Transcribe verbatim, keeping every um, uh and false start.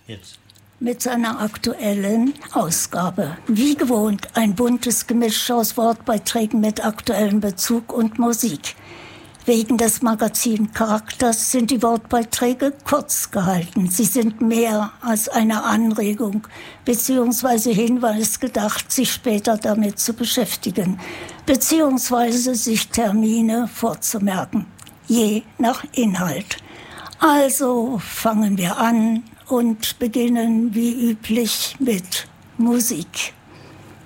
Jetzt. Mit seiner aktuellen Ausgabe. Wie gewohnt ein buntes Gemisch aus Wortbeiträgen mit aktuellem Bezug und Musik. Wegen des Magazincharakters sind die Wortbeiträge kurz gehalten. Sie sind mehr als eine Anregung bzw. Hinweis gedacht, sich später damit zu beschäftigen, beziehungsweise sich Termine vorzumerken, je nach Inhalt. Also fangen wir an und beginnen wie üblich mit Musik.